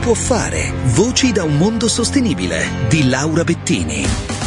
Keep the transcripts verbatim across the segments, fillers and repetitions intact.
può fare. Voci da un mondo sostenibile di Laura Bettini.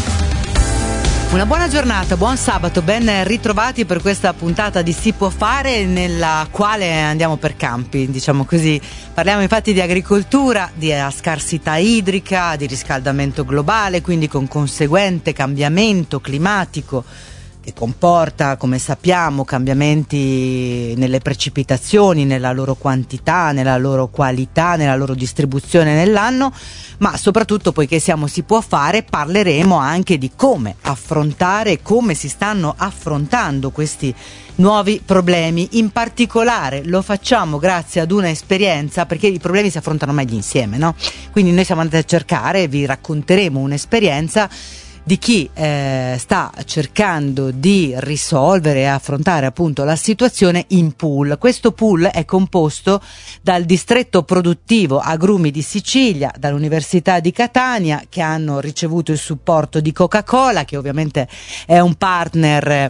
Una buona giornata, buon sabato, ben ritrovati per questa puntata di Si può fare, nella quale andiamo per campi, diciamo così. Parliamo infatti di agricoltura, di scarsità idrica, di riscaldamento globale, quindi con conseguente cambiamento climatico che comporta, come sappiamo, cambiamenti nelle precipitazioni, nella loro quantità, nella loro qualità, nella loro distribuzione nell'anno, ma soprattutto, poiché siamo Si può fare, parleremo anche di come affrontare, come si stanno affrontando questi nuovi problemi. In particolare lo facciamo grazie ad una esperienza, perché i problemi si affrontano meglio insieme, no? Quindi noi siamo andati a cercare, vi racconteremo un'esperienza di chi eh, sta cercando di risolvere e affrontare appunto la situazione in pool. Questo pool è composto dal distretto produttivo Agrumi di Sicilia, dall'Università di Catania, che hanno ricevuto il supporto di Coca-Cola, che ovviamente è un partner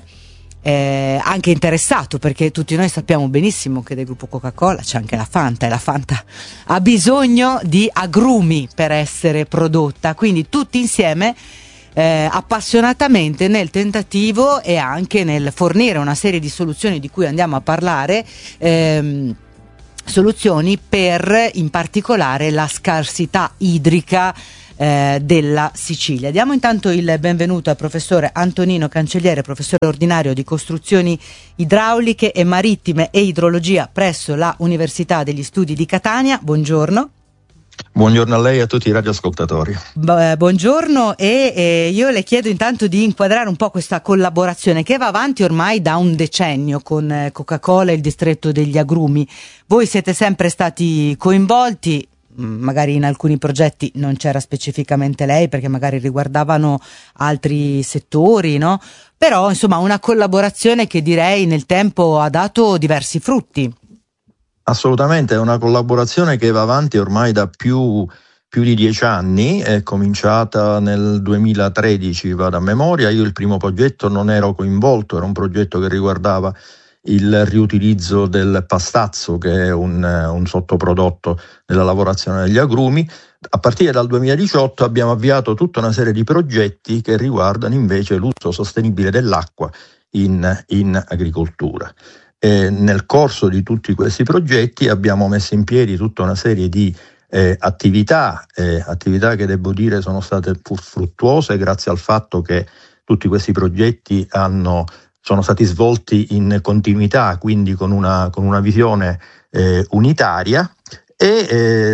Eh, anche interessato, perché tutti noi sappiamo benissimo che del gruppo Coca-Cola c'è anche la Fanta, e la Fanta ha bisogno di agrumi per essere prodotta, quindi tutti insieme eh, appassionatamente nel tentativo e anche nel fornire una serie di soluzioni di cui andiamo a parlare, ehm, soluzioni per in particolare la scarsità idrica Eh, della Sicilia. Diamo intanto il benvenuto al professore Antonino Cancelliere, professore ordinario di costruzioni idrauliche e marittime e idrologia presso la Università degli Studi di Catania. Buongiorno. Buongiorno a lei e a tutti i radioascoltatori. B- buongiorno e eh, io le chiedo intanto di inquadrare un po' questa collaborazione che va avanti ormai da un decennio con eh, Coca-Cola e il distretto degli agrumi. Voi siete sempre stati coinvolti, magari in alcuni progetti non c'era specificamente lei perché magari riguardavano altri settori, no? Però insomma una collaborazione che direi nel tempo ha dato diversi frutti. Assolutamente, è una collaborazione che va avanti ormai da più, più di dieci anni, è cominciata nel duemilatredici, vado a memoria. Io il primo progetto non ero coinvolto, era un progetto che riguardava il riutilizzo del pastazzo, che è un, un sottoprodotto della lavorazione degli agrumi. A partire dal duemiladiciotto abbiamo avviato tutta una serie di progetti che riguardano invece l'uso sostenibile dell'acqua in, in agricoltura. E nel corso di tutti questi progetti abbiamo messo in piedi tutta una serie di eh, attività, eh, attività che devo dire sono state fruttuose grazie al fatto che tutti questi progetti hanno sono stati svolti in continuità, quindi con una, con una visione eh, unitaria, e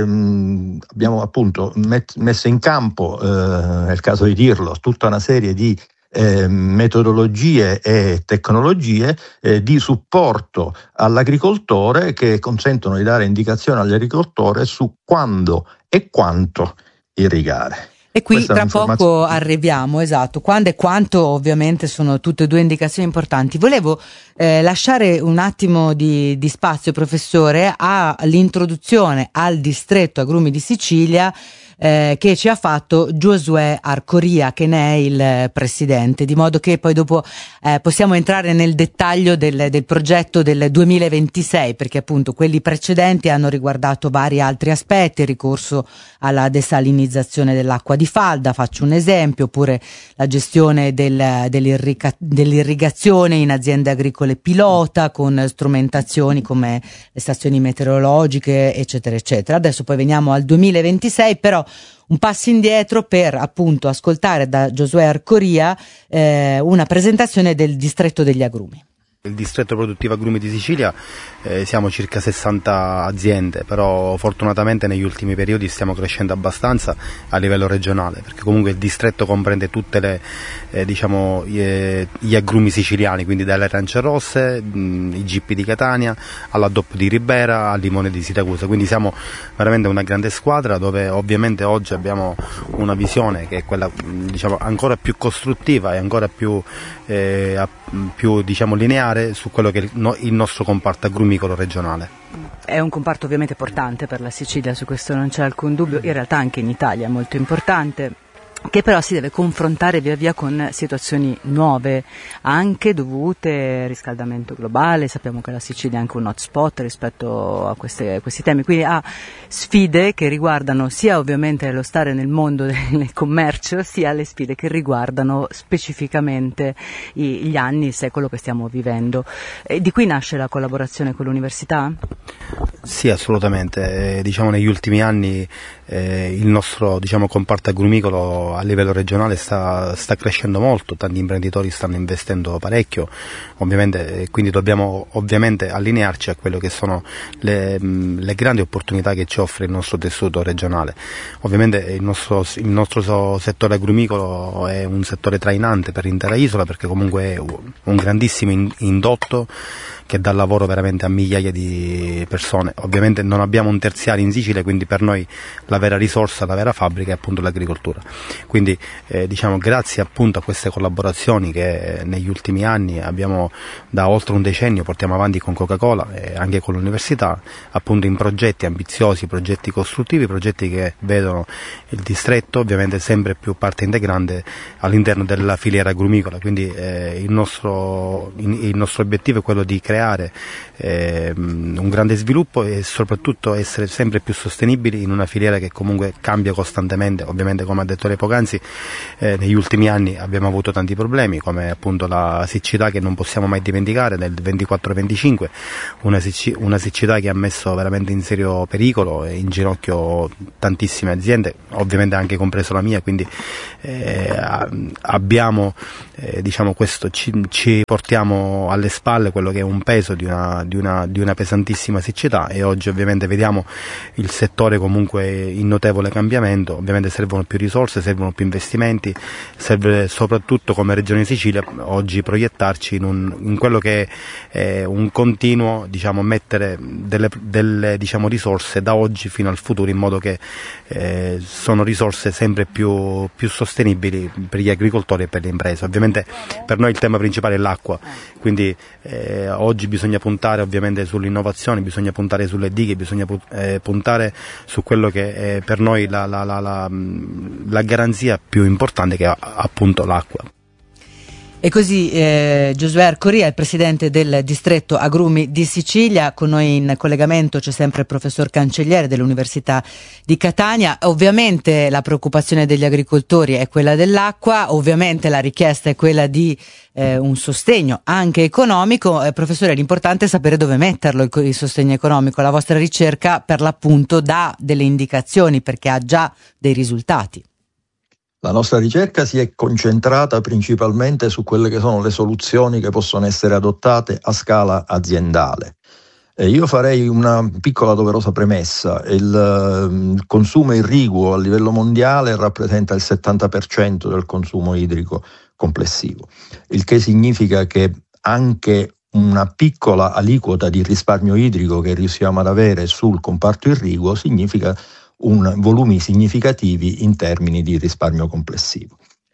ehm, abbiamo appunto met- messo in campo, eh, è il caso di dirlo, tutta una serie di eh, metodologie e tecnologie eh, di supporto all'agricoltore che consentono di dare indicazioni all'agricoltore su quando e quanto irrigare. E qui tra poco arriviamo, esatto, quando e quanto ovviamente sono tutte e due indicazioni importanti. Volevo eh, lasciare un attimo di, di spazio, professore, all'introduzione al distretto Agrumi di Sicilia eh, che ci ha fatto Giosuè Arcoria, che ne è il presidente, di modo che poi dopo eh, possiamo entrare nel dettaglio del, del progetto del duemilaventisei, perché appunto quelli precedenti hanno riguardato vari altri aspetti, il ricorso alla desalinizzazione dell'acqua di falda, faccio un esempio, oppure la gestione del, dell'irriga, dell'irrigazione in aziende agricole pilota con strumentazioni come le stazioni meteorologiche, eccetera eccetera. Adesso poi veniamo al duemilaventisei, però un passo indietro per appunto ascoltare da Giosuè Arcoria eh, una presentazione del distretto degli agrumi. Il distretto produttivo Agrumi di Sicilia eh, siamo circa sessanta aziende, però fortunatamente negli ultimi periodi stiamo crescendo abbastanza a livello regionale, perché comunque il distretto comprende tutte le eh, diciamo gli, gli agrumi siciliani, quindi dalle arance rosse, mh, i G P di Catania, alla D O P di Ribera, al Limone di Siracusa, quindi siamo veramente una grande squadra dove ovviamente oggi abbiamo una visione che è quella diciamo ancora più costruttiva e ancora più, eh, più diciamo lineare su quello che è il nostro comparto agrumicolo regionale. È un comparto ovviamente importante per la Sicilia, su questo non c'è alcun dubbio, in realtà anche in Italia è molto importante. che però si deve confrontare via via con situazioni nuove, anche dovute al riscaldamento globale. Sappiamo che la Sicilia è anche un hotspot rispetto a, queste, a questi temi, quindi ha sfide che riguardano sia ovviamente lo stare nel mondo del commercio, sia le sfide che riguardano specificamente i, gli anni, il secolo che stiamo vivendo. E di qui nasce la collaborazione con l'università? Sì, assolutamente. Eh, diciamo negli ultimi anni eh, il nostro diciamo, comparto agrumicolo a livello regionale sta, sta crescendo molto, tanti imprenditori stanno investendo parecchio, ovviamente, quindi dobbiamo ovviamente allinearci a quello che sono le, le grandi opportunità che ci offre il nostro tessuto regionale. Ovviamente il nostro, il nostro settore agrumicolo è un settore trainante per l'intera isola, perché comunque è un grandissimo indotto che dà lavoro veramente a migliaia di persone. Ovviamente non abbiamo un terziario in Sicilia, quindi per noi la vera risorsa, la vera fabbrica è appunto l'agricoltura. Quindi eh, diciamo grazie appunto a queste collaborazioni che negli ultimi anni abbiamo, da oltre un decennio portiamo avanti con Coca-Cola e anche con l'università, appunto in progetti ambiziosi, progetti costruttivi, progetti che vedono il distretto ovviamente sempre più parte integrante all'interno della filiera agrumicola. Quindi eh, il, nostro, il nostro obiettivo è quello di creare eh, un grande sviluppo e soprattutto essere sempre più sostenibili in una filiera che comunque cambia costantemente. Ovviamente, come ha detto lei poc'anzi, eh, negli ultimi anni abbiamo avuto tanti problemi, come appunto la siccità che non possiamo mai dimenticare del ventiquattro venticinque, una, sicc- una siccità che ha messo veramente in serio pericolo e in ginocchio tantissime aziende, ovviamente anche compreso la mia, quindi eh, abbiamo eh, diciamo questo, ci, ci portiamo alle spalle quello che è un peso di una, di una, di una pesantissima siccità, e oggi ovviamente vediamo il settore comunque in notevole cambiamento. Ovviamente servono più risorse, servono più investimenti, serve soprattutto come Regione Sicilia oggi proiettarci in, un, in quello che è un continuo, diciamo, mettere delle, delle diciamo, risorse da oggi fino al futuro, in modo che eh, sono risorse sempre più, più sostenibili per gli agricoltori e per le imprese. Ovviamente per noi il tema principale è l'acqua, quindi eh, oggi bisogna puntare ovviamente sull'innovazione, bisogna puntare sulle dighe, bisogna eh, puntare su quello che è per noi la, la, la, la, la garanzia più importante, che è appunto l'acqua. E così eh, Giosuè Arcoria, il presidente del distretto agrumi di Sicilia. Con noi in collegamento c'è sempre il professor Cancelliere dell'Università di Catania. Ovviamente la preoccupazione degli agricoltori è quella dell'acqua, ovviamente la richiesta è quella di eh, un sostegno anche economico. Eh, professore, l'importante è sapere dove metterlo il, il sostegno economico. La vostra ricerca per l'appunto dà delle indicazioni, perché ha già dei risultati. La nostra ricerca si è concentrata principalmente su quelle che sono le soluzioni che possono essere adottate a scala aziendale. E io farei una piccola doverosa premessa. Il, il consumo irriguo a livello mondiale rappresenta il settanta per cento del consumo idrico complessivo, il che significa che anche una piccola aliquota di risparmio idrico che riusciamo ad avere sul comparto irriguo significa un volumi significativi in termini di risparmio complessivo.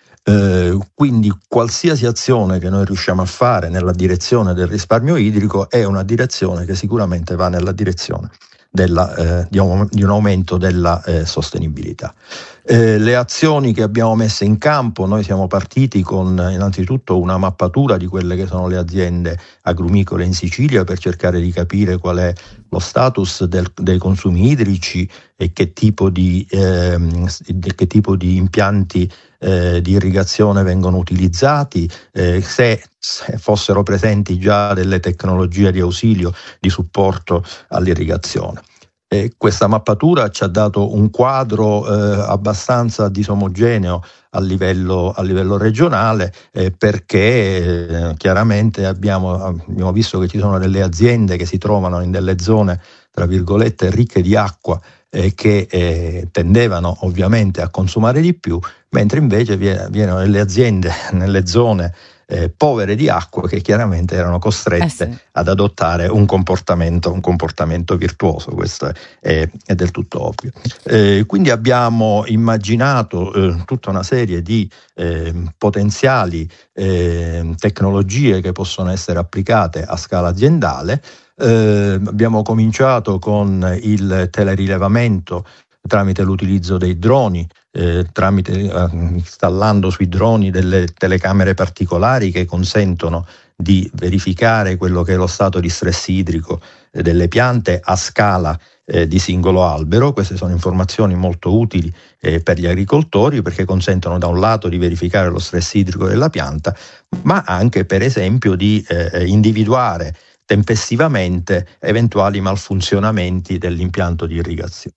Eh, quindi qualsiasi azione che noi riusciamo a fare nella direzione del risparmio idrico è una direzione che sicuramente va nella direzione della, eh, di, un, di un aumento della eh, sostenibilità. Eh, le azioni che abbiamo messo in campo, noi siamo partiti con innanzitutto una mappatura di quelle che sono le aziende agrumicole in Sicilia, per cercare di capire qual è lo status del, dei consumi idrici e che tipo di, eh, che tipo di impianti eh, di irrigazione vengono utilizzati, eh, se, se fossero presenti già delle tecnologie di ausilio, di supporto all'irrigazione. E questa mappatura ci ha dato un quadro eh, abbastanza disomogeneo a livello, a livello regionale, eh, perché eh, chiaramente abbiamo, abbiamo visto che ci sono delle aziende che si trovano in delle zone, tra virgolette, ricche di acqua, eh, che eh, tendevano ovviamente a consumare di più, mentre invece viene delle aziende nelle zone Eh, povere di acqua, che chiaramente erano costrette eh sì. ad adottare un comportamento, un comportamento virtuoso. Questo è, è del tutto ovvio. Eh, quindi abbiamo immaginato eh, tutta una serie di eh, potenziali eh, tecnologie che possono essere applicate a scala aziendale. Eh, abbiamo cominciato con il telerilevamento tramite l'utilizzo dei droni, eh, tramite, eh, installando sui droni delle telecamere particolari che consentono di verificare quello che è lo stato di stress idrico eh, delle piante a scala eh, di singolo albero. Queste sono informazioni molto utili eh, per gli agricoltori, perché consentono da un lato di verificare lo stress idrico della pianta, ma anche per esempio di eh, individuare tempestivamente eventuali malfunzionamenti dell'impianto di irrigazione.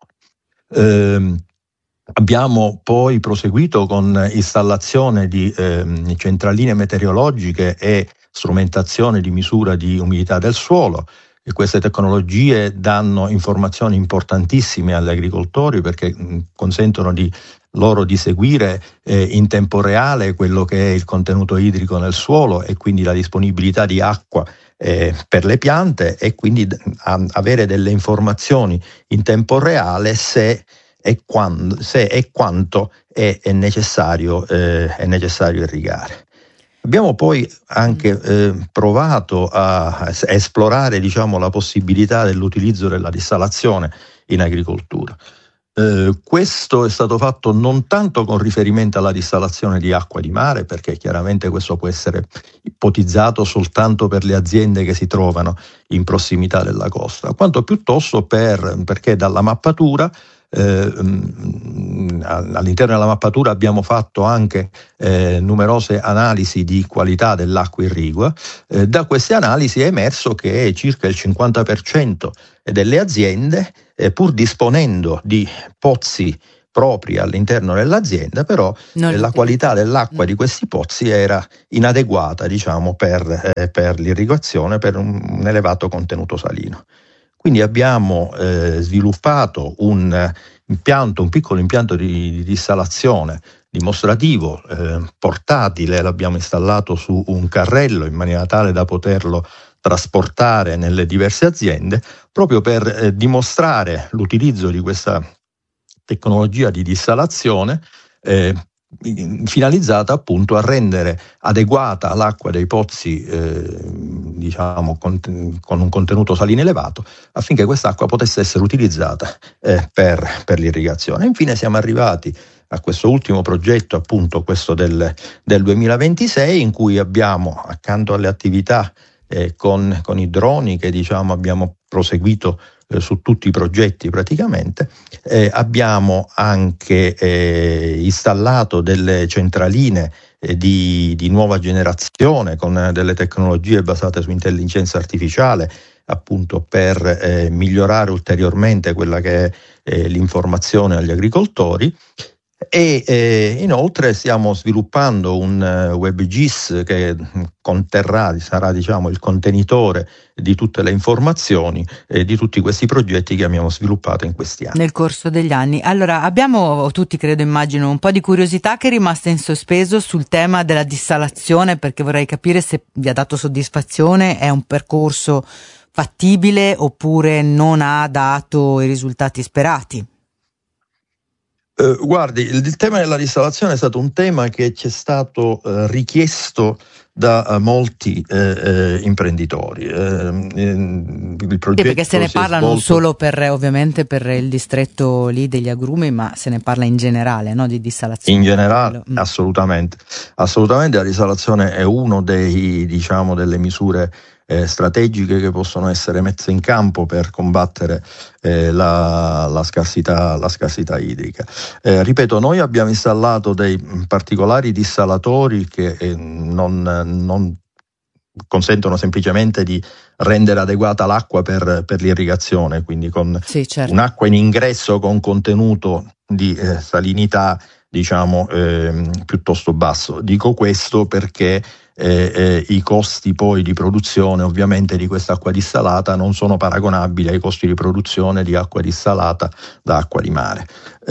Eh, abbiamo poi proseguito con installazione di eh, centraline meteorologiche e strumentazione di misura di umidità del suolo, e queste tecnologie danno informazioni importantissime agli agricoltori, perché mh, consentono di loro di seguire eh, in tempo reale quello che è il contenuto idrico nel suolo e quindi la disponibilità di acqua eh, per le piante, e quindi a, avere delle informazioni in tempo reale se e, quando, se e quanto è, è, necessario, eh, è necessario irrigare. Abbiamo poi anche eh, provato a, a esplorare, diciamo, la possibilità dell'utilizzo della dissalazione in agricoltura. Eh, questo è stato fatto non tanto con riferimento alla dissalazione di acqua di mare, perché chiaramente questo può essere ipotizzato soltanto per le aziende che si trovano in prossimità della costa, quanto piuttosto per, perché dalla mappatura Eh, all'interno della mappatura abbiamo fatto anche eh, numerose analisi di qualità dell'acqua irrigua. Eh, da queste analisi è emerso che circa il cinquanta per cento delle aziende, eh, pur disponendo di pozzi propri all'interno dell'azienda, però eh, la qualità dell'acqua di questi pozzi era inadeguata, diciamo, per, eh, per l'irrigazione, per un, un elevato contenuto salino. Quindi abbiamo eh, sviluppato un impianto, un piccolo impianto di, di dissalazione dimostrativo, eh, portatile, l'abbiamo installato su un carrello in maniera tale da poterlo trasportare nelle diverse aziende, proprio per eh, dimostrare l'utilizzo di questa tecnologia di dissalazione eh, finalizzata appunto a rendere adeguata l'acqua dei pozzi eh, diciamo con, con un contenuto salino elevato, affinché quest'acqua potesse essere utilizzata eh, per, per l'irrigazione. Infine siamo arrivati a questo ultimo progetto, appunto questo del, del duemilaventisei, in cui abbiamo, accanto alle attività eh, con, con i droni che diciamo abbiamo proseguito eh, su tutti i progetti praticamente, eh, abbiamo anche eh, installato delle centraline eh, di, di nuova generazione con eh, delle tecnologie basate su intelligenza artificiale, appunto per eh, migliorare ulteriormente quella che è eh, l'informazione agli agricoltori. E eh, inoltre stiamo sviluppando un uh, WebGIS che conterrà, sarà diciamo il contenitore di tutte le informazioni e di tutti questi progetti che abbiamo sviluppato in questi anni. Nel corso degli anni. Allora, abbiamo tutti, credo, immagino, un po' di curiosità che è rimasta in sospeso sul tema della dissalazione, perché vorrei capire se vi ha dato soddisfazione, è un percorso fattibile oppure non ha dato i risultati sperati. Uh, guardi, il, il tema della dissalazione è stato un tema che ci è stato uh, richiesto da uh, molti uh, uh, imprenditori. Uh, il progetto sì, perché se ne parla svolto... non solo per ovviamente per il distretto lì degli agrumi, ma se ne parla in generale, no, di dissalazione. In generale, mm. assolutamente. Assolutamente la dissalazione è uno dei, diciamo, delle misure Eh, strategiche che possono essere messe in campo per combattere eh, la, la, scarsità, la scarsità idrica. Eh, ripeto, noi abbiamo installato dei particolari dissalatori che eh, non, non consentono semplicemente di rendere adeguata l'acqua per, per l'irrigazione, quindi con sì, certo. un'acqua in ingresso con contenuto di eh, salinità diciamo eh, piuttosto basso. Dico questo perché Eh, eh, i costi poi di produzione ovviamente di quest'acqua dissalata non sono paragonabili ai costi di produzione di acqua dissalata da acqua di mare.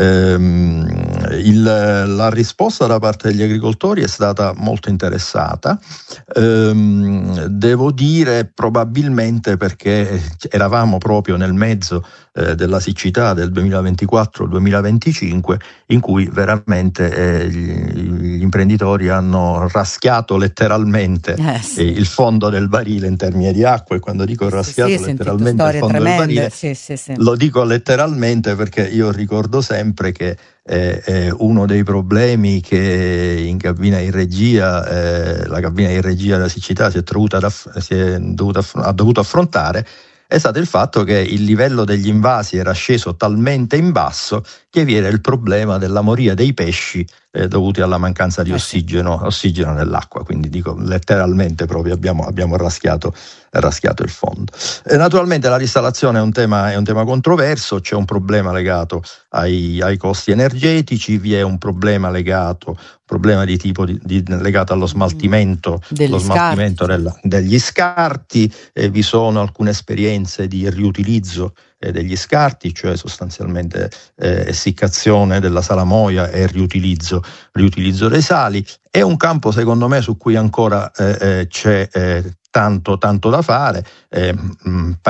Ehm, il, la risposta da parte degli agricoltori è stata molto interessata, ehm, devo dire probabilmente perché eravamo proprio nel mezzo eh, della siccità del duemilaventiquattro duemilaventicinque, in cui veramente eh, gli, gli imprenditori hanno raschiato letteralmente letteralmente eh, sì. eh, il fondo del barile in termini di acqua, e quando dico raschiato sì, sì, letteralmente il fondo tremende. del barile, sì, sì, sì. lo dico letteralmente perché io ricordo sempre che eh, eh, uno dei problemi che in cabina in regia, eh, la cabina in regia della siccità si è, dovuta aff- si è dovuta aff- ha dovuto affrontare è stato il fatto che il livello degli invasi era sceso talmente in basso che vi era il problema della moria dei pesci eh, dovuti alla mancanza di ossigeno, ossigeno nell'acqua, quindi dico letteralmente proprio abbiamo, abbiamo raschiato, raschiato il fondo. E naturalmente la ristallazione è un tema, è un tema controverso, c'è un problema legato ai, ai costi energetici, vi è un problema legato problema di tipo di, di, legato allo smaltimento, degli lo smaltimento scarti. Della, degli scarti, eh, vi sono alcune esperienze di riutilizzo eh, degli scarti, cioè sostanzialmente eh, essiccazione della salamoia e riutilizzo, riutilizzo dei sali. È un campo secondo me su cui ancora eh, eh, c'è eh, tanto tanto da fare. eh, mh,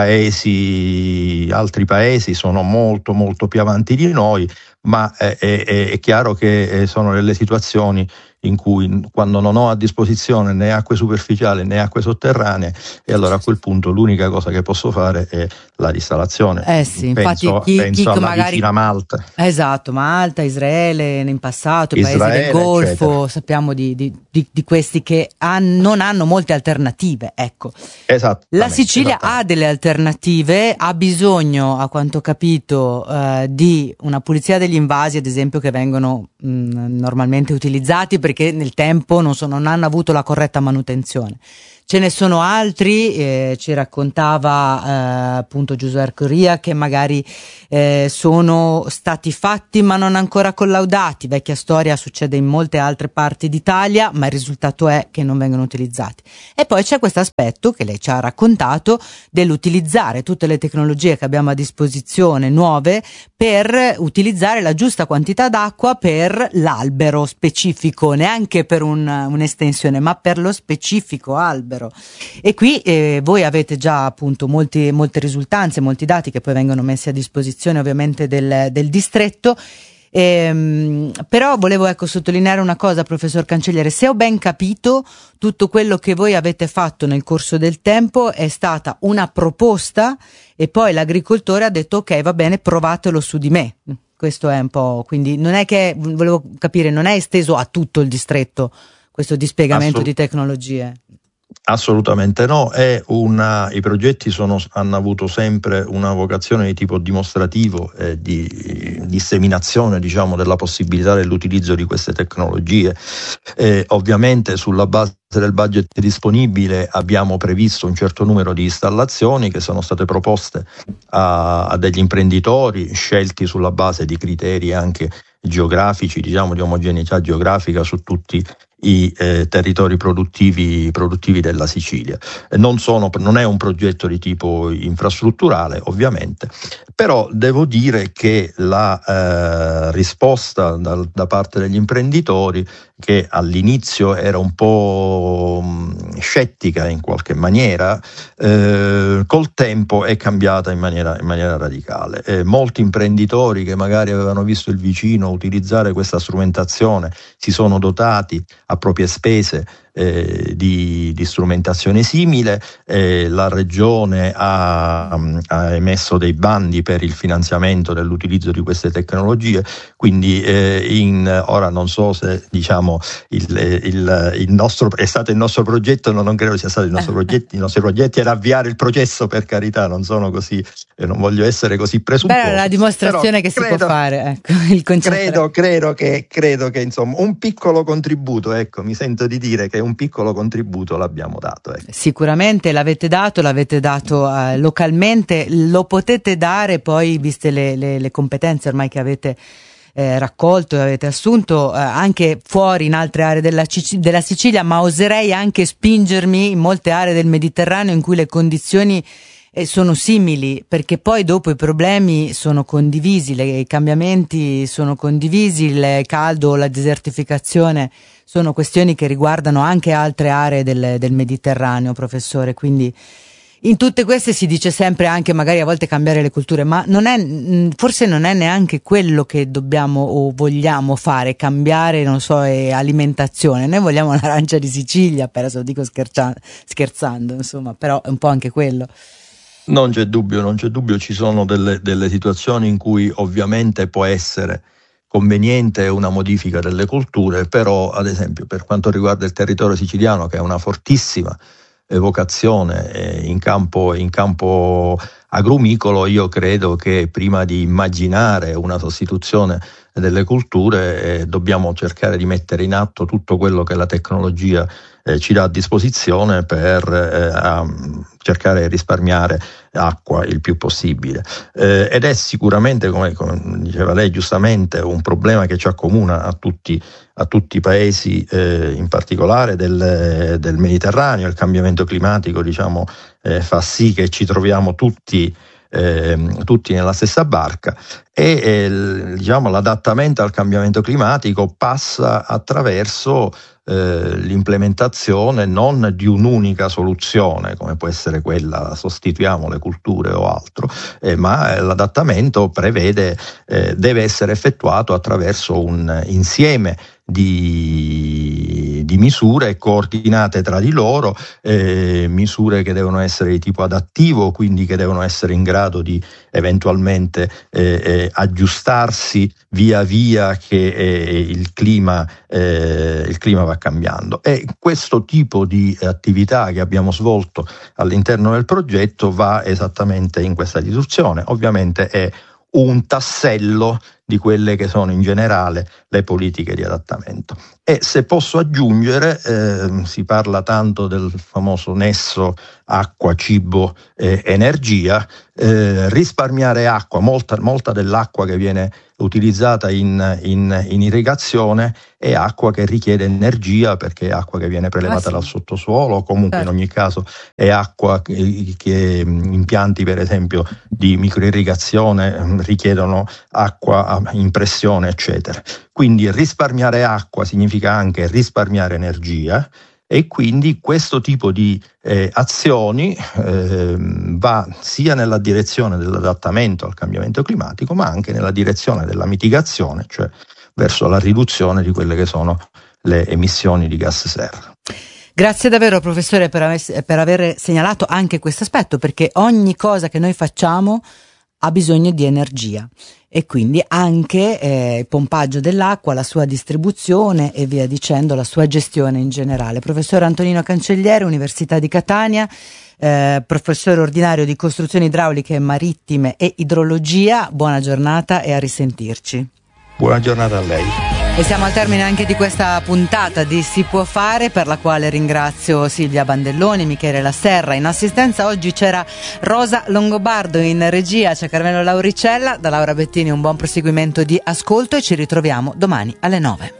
paesi, altri paesi sono molto molto più avanti di noi, ma è, è, è chiaro che sono delle situazioni in cui quando non ho a disposizione né acque superficiali né acque sotterranee, e allora a quel punto l'unica cosa che posso fare è la ristallazione. Eh sì, penso, infatti chi, penso chi alla magari vicina Malta. Esatto, Malta, Israele in passato, i paesi Israele, del Golfo, eccetera. Sappiamo di, di, di, di questi che han, non hanno molte alternative, ecco. La Sicilia ha delle alternative, ha bisogno, a quanto ho capito, eh, di una pulizia degli invasi, ad esempio, che vengono mh, normalmente utilizzati perché nel tempo non, so, non hanno avuto la corretta manutenzione. Ce ne sono altri, eh, ci raccontava eh, appunto Giuseppe Corria, che magari eh, sono stati fatti ma non ancora collaudati. Vecchia storia, succede in molte altre parti d'Italia, ma il risultato è che non vengono utilizzati. E poi c'è questo aspetto che lei ci ha raccontato dell'utilizzare tutte le tecnologie che abbiamo a disposizione nuove per utilizzare la giusta quantità d'acqua per l'albero specifico, neanche per un, un'estensione, ma per lo specifico albero. E qui eh, voi avete già appunto molti, molte risultanze, molti dati che poi vengono messi a disposizione ovviamente del, del distretto. Ehm, però volevo ecco sottolineare una cosa, professor Cancelliere: se ho ben capito, tutto quello che voi avete fatto nel corso del tempo è stata una proposta e poi l'agricoltore ha detto ok, va bene, provatelo su di me. Questo è un po', quindi non è che, volevo capire, non è esteso a tutto il distretto questo dispiegamento Assolut- di tecnologie? Assolutamente no, è una, i progetti sono, hanno avuto sempre una vocazione di tipo dimostrativo e di disseminazione, diciamo, della possibilità dell'utilizzo di queste tecnologie. E ovviamente sulla base del budget disponibile abbiamo previsto un certo numero di installazioni che sono state proposte a, a degli imprenditori, scelti sulla base di criteri anche geografici, diciamo di omogeneità geografica su tutti i eh, territori produttivi, produttivi della Sicilia. Non, sono, non è un progetto di tipo infrastrutturale, ovviamente, però devo dire che la eh, risposta da, da parte degli imprenditori, che all'inizio era un po' mh, scettica in qualche maniera, eh, col tempo è cambiata in maniera, in maniera radicale. Eh, molti imprenditori che magari avevano visto il vicino utilizzare questa strumentazione si sono dotati a proprie spese eh, di, di strumentazione simile. Eh, la Regione ha, ha emesso dei bandi per il finanziamento dell'utilizzo di queste tecnologie, quindi eh, in, ora non so se diciamo il, il, il nostro, è stato il nostro progetto, no, non credo sia stato il nostro progetto, i nostri progetti era avviare il processo, per carità, non sono così, eh, non voglio essere così presupposto. Beh, la dimostrazione che credo, si può fare, ecco, il concetto. Credo, credo che, credo che insomma un piccolo contributo, ecco, mi sento di dire che un piccolo contributo l'abbiamo dato. Ecco. Sicuramente l'avete dato, l'avete dato eh, localmente, lo potete dare poi, viste le, le, le competenze ormai che avete eh, raccolto e avete assunto eh, anche fuori in altre aree della, Cic- della Sicilia, ma oserei anche spingermi in molte aree del Mediterraneo in cui le condizioni eh, sono simili, perché poi dopo i problemi sono condivisi, le, i cambiamenti sono condivisi, il caldo, la desertificazione sono questioni che riguardano anche altre aree del, del Mediterraneo, professore, quindi In tutte queste si dice sempre anche magari a volte cambiare le culture, ma non è, forse non è neanche quello che dobbiamo o vogliamo fare, cambiare, non so, alimentazione. Noi vogliamo l'arancia di Sicilia, per adesso lo dico scherzando, scherzando, insomma, però è un po' anche quello. Non c'è dubbio, non c'è dubbio, ci sono delle, delle situazioni in cui ovviamente può essere conveniente una modifica delle culture, però ad esempio per quanto riguarda il territorio siciliano, che è una fortissima vocazione eh, in campo, in campo agrumicolo, io credo che prima di immaginare una sostituzione delle culture eh, dobbiamo cercare di mettere in atto tutto quello che la tecnologia eh, ci dà a disposizione per eh, a, cercare di risparmiare acqua il più possibile eh, ed è sicuramente, come, come diceva lei giustamente, un problema che ci accomuna a tutti a tutti i paesi, eh, in particolare del, del Mediterraneo. Il cambiamento climatico, diciamo, eh, fa sì che ci troviamo tutti, eh, tutti nella stessa barca e eh, diciamo, l'adattamento al cambiamento climatico passa attraverso eh, l'implementazione non di un'unica soluzione, come può essere quella sostituiamo le culture o altro, eh, ma l'adattamento prevede, eh, deve essere effettuato attraverso un insieme Di, di misure coordinate tra di loro, eh, misure che devono essere di tipo adattivo, quindi che devono essere in grado di eventualmente eh, eh, aggiustarsi via via che eh, il clima eh, il clima va cambiando. E questo tipo di attività che abbiamo svolto all'interno del progetto va esattamente in questa direzione. Ovviamente è un tassello di quelle che sono in generale le politiche di adattamento. E se posso aggiungere, eh, si parla tanto del famoso nesso acqua, cibo, eh, energia, eh, risparmiare acqua, molta, molta dell'acqua che viene utilizzata in, in, in irrigazione è acqua che richiede energia, perché è acqua che viene prelevata ah, sì. dal sottosuolo, comunque certo. In ogni caso è acqua che, che impianti per esempio di microirrigazione richiedono acqua in pressione, eccetera. Quindi risparmiare acqua significa anche risparmiare energia, e quindi questo tipo di eh, azioni eh, va sia nella direzione dell'adattamento al cambiamento climatico, ma anche nella direzione della mitigazione, cioè verso la riduzione di quelle che sono le emissioni di gas serra. Grazie davvero professore per aver, per aver segnalato anche questo aspetto, perché ogni cosa che noi facciamo ha bisogno di energia e quindi anche eh, il pompaggio dell'acqua, la sua distribuzione e via dicendo, la sua gestione in generale. Professor Antonino Cancelliere, Università di Catania, eh, professore ordinario di costruzioni idrauliche marittime e idrologia, buona giornata e a risentirci. Buona giornata a lei. E siamo al termine anche di questa puntata di Si può fare, per la quale ringrazio Silvia Bandelloni, Michele Lasserra. In assistenza oggi c'era Rosa Longobardo, in regia c'è Carmelo Lauricella. Da Laura Bettini un buon proseguimento di ascolto e ci ritroviamo domani alle nove.